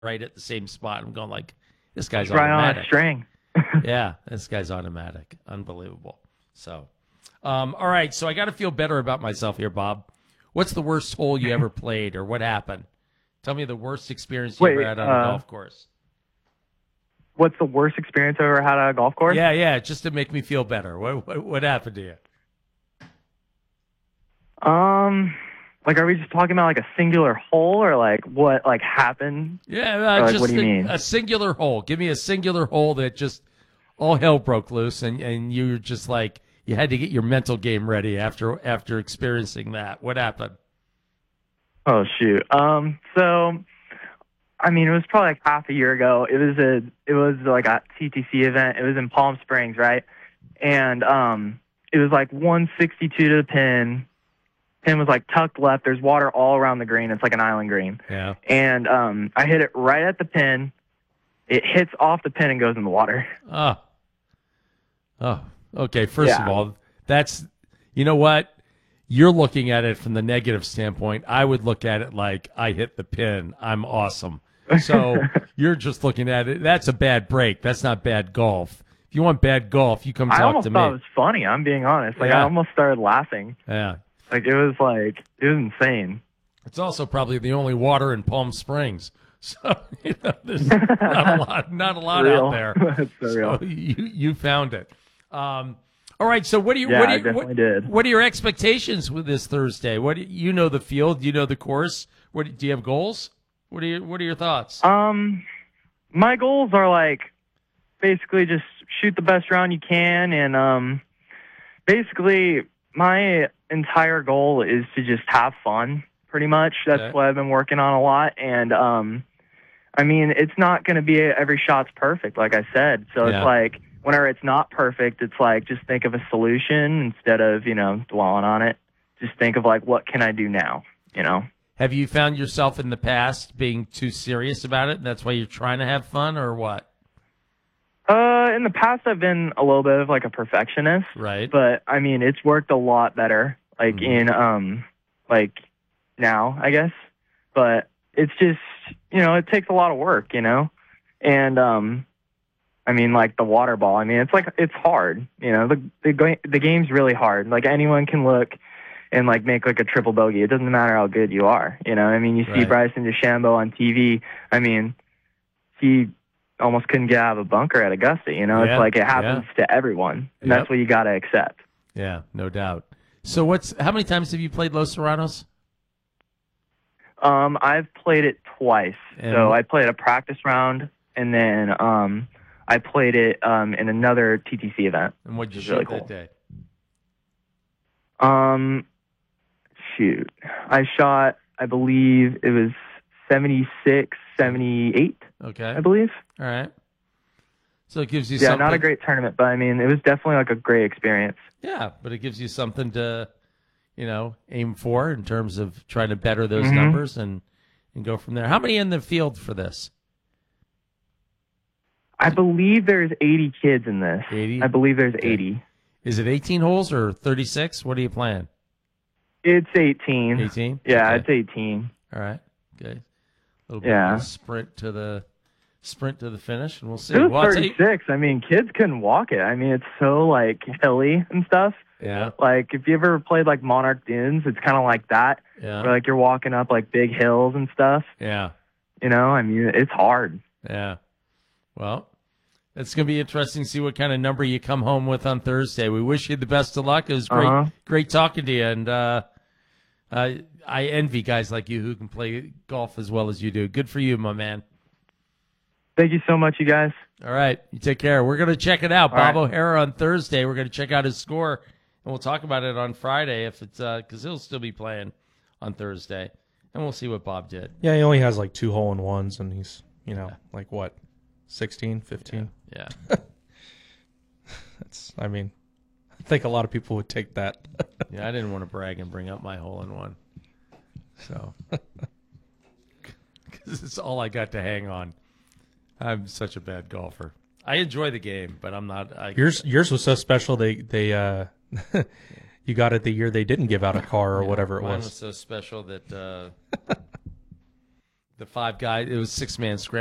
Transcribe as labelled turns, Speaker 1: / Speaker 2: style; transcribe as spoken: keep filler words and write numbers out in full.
Speaker 1: right at the same spot. I'm going like, this guy's
Speaker 2: Right on a
Speaker 1: automatic.
Speaker 2: string.
Speaker 1: Yeah, this guy's automatic. Unbelievable. So, um, all right. So I got to feel better about myself here, Bob. What's the worst hole you ever played, or what happened? Tell me the worst experience you
Speaker 2: Wait,
Speaker 1: ever had on
Speaker 2: uh,
Speaker 1: a golf course.
Speaker 2: What's the worst experience I've ever had at a golf course?
Speaker 1: Yeah, yeah, just to make me feel better. What what, what happened to you?
Speaker 2: Um, like, are we just talking about like a singular hole, or like what like happened?
Speaker 1: Yeah,
Speaker 2: Or,
Speaker 1: uh,
Speaker 2: like,
Speaker 1: just
Speaker 2: what do you
Speaker 1: a,
Speaker 2: mean?
Speaker 1: a singular hole. Give me a singular hole that just all hell broke loose, and and you were just like you had to get your mental game ready after after experiencing that. What happened?
Speaker 2: Oh shoot. Um, so, I mean, it was probably like half a year ago. It was a, it was like a T T C event. It was in Palm Springs, right? And um, it was like one sixty-two to the pin. Pin was like tucked left. There's water all around the green. It's like an island green.
Speaker 1: Yeah.
Speaker 2: And um, I hit it right at the pin. It hits off the pin and goes in the water.
Speaker 1: Oh. Oh. Okay. First
Speaker 2: Yeah.
Speaker 1: of all, that's you know what. You're looking at it from the negative standpoint. I would look at it like I hit the pin. I'm awesome. So you're just looking at it. That's a bad break. That's not bad golf. If you want bad golf, you come talk
Speaker 2: I almost
Speaker 1: to me.
Speaker 2: thought it was funny. I'm being honest. Like
Speaker 1: Yeah.
Speaker 2: I almost started laughing.
Speaker 1: Yeah.
Speaker 2: Like it was like it was insane.
Speaker 1: It's also probably the only water in Palm Springs. So you know, there's not a lot, not a lot
Speaker 2: Real.
Speaker 1: out there.
Speaker 2: That's so
Speaker 1: So
Speaker 2: real.
Speaker 1: you you found it. Um, all right. So what do you?
Speaker 2: Yeah,
Speaker 1: what do
Speaker 2: I
Speaker 1: you,
Speaker 2: definitely
Speaker 1: what,
Speaker 2: did.
Speaker 1: What are your expectations with this Thursday? What do you know the field? You know the course. What do you have goals? What are your What are your thoughts?
Speaker 2: Um, my goals are like basically just shoot the best round you can, and um, basically my entire goal is to just have fun. Pretty much, that's
Speaker 1: Okay.
Speaker 2: what I've been working on a lot, and um, I mean, it's not going to be every shot's perfect, like I said. So
Speaker 1: Yeah.
Speaker 2: it's like whenever it's not perfect, it's like just think of a solution instead of you know dwelling on it. Just think of like what can I do now, you know.
Speaker 1: Have you found yourself in the past being too serious about it, and that's why you're trying to have fun, or what?
Speaker 2: Uh, in the past, I've been a little bit of like a perfectionist,
Speaker 1: Right.
Speaker 2: but I mean, it's worked a lot better, like
Speaker 1: Mhm.
Speaker 2: in um, like now, I guess. But it's just, you know, it takes a lot of work, you know, and um, I mean, like the water ball. I mean, it's like it's hard, you know. The the ga- the game's really hard. Like anyone can look and like make like a triple bogey. It doesn't matter how good you are, you know. I mean, you see
Speaker 1: Right.
Speaker 2: Bryson DeChambeau on T V. I mean, he almost couldn't get out of a bunker at Augusta. You know,
Speaker 1: Yeah,
Speaker 2: it's like it happens to everyone, and
Speaker 1: Yep.
Speaker 2: that's what you got to accept.
Speaker 1: Yeah, no doubt. So what's how many times have you played Los Serranos?
Speaker 2: Um, I've played it twice.
Speaker 1: And-
Speaker 2: so I played a practice round, and then um, I played it um, in another T T C event.
Speaker 1: And what'd you
Speaker 2: Which is
Speaker 1: shoot
Speaker 2: really
Speaker 1: that
Speaker 2: cool.
Speaker 1: day?
Speaker 2: Um, shoot, I shot. I believe it was seventy-six, seventy-eight.
Speaker 1: Okay.
Speaker 2: I believe.
Speaker 1: All right. So it gives you
Speaker 2: Yeah,
Speaker 1: something.
Speaker 2: not a great tournament, but I mean, it was definitely like a great experience.
Speaker 1: Yeah, but it gives you something to, you know, aim for in terms of trying to better those
Speaker 2: Mhm.
Speaker 1: numbers and and go from there. How many in the field for this?
Speaker 2: I believe there's eighty kids in this.
Speaker 1: eighty?
Speaker 2: I believe there's
Speaker 1: Okay.
Speaker 2: eighty.
Speaker 1: Is it eighteen holes or thirty-six? What are you playing?
Speaker 2: It's eighteen.
Speaker 1: eighteen?
Speaker 2: Yeah,
Speaker 1: Okay.
Speaker 2: it's eighteen.
Speaker 1: All right. Okay. A little bit
Speaker 2: Yeah.
Speaker 1: of a sprint to the sprint to the finish, and we'll see.
Speaker 2: It was
Speaker 1: Well, I'll tell you-
Speaker 2: thirty-six. I mean, kids couldn't walk it. I mean, it's so like hilly and stuff.
Speaker 1: Yeah.
Speaker 2: Like if you ever played like Monarch Dunes, it's kind of like that.
Speaker 1: Yeah.
Speaker 2: Where like you're walking up like big hills and stuff.
Speaker 1: Yeah.
Speaker 2: You know, I mean, it's hard.
Speaker 1: Yeah. Well, it's going to be interesting to see what kind of number you come home with on Thursday. We wish you the best of luck. It was great,
Speaker 2: Uh-huh.
Speaker 1: great talking to you. And uh, uh, I envy guys like you who can play golf as well as you do. Good for you, my man.
Speaker 2: Thank you so much, you guys.
Speaker 1: All right. You take care. We're going to check it out.
Speaker 2: All
Speaker 1: Bob
Speaker 2: right.
Speaker 1: O'Hara on Thursday. We're going to check out his score, and we'll talk about it on Friday if it's because he'll still be playing on Thursday. And we'll see what Bob did.
Speaker 3: Yeah, he only has like two hole in ones, and he's, you know, like what, sixteen, fifteen?
Speaker 1: Yeah.
Speaker 3: That's, I mean, I think a lot of people would take that.
Speaker 1: Yeah, I didn't want to brag and bring up my hole in one. So, because it's all I got to hang on. I'm such a bad golfer. I enjoy the game, but I'm not. I,
Speaker 3: Yours, yours was so special. They, they, uh, you got it the year they didn't give out a car or whatever it
Speaker 1: Mine
Speaker 3: was.
Speaker 1: was so special that uh, The five guys. It was six man scramble.